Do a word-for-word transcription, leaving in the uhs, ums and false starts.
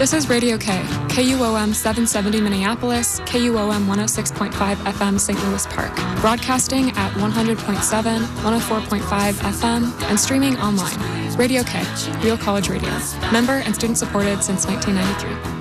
This is Radio K, K U O M seven seventy Minneapolis, K U O M one oh six point five F M Saint Louis Park, broadcasting at one hundred point seven, one oh four point five F M, and streaming online. Radio K, Real College Radio. Member and student supported since nineteen ninety-three.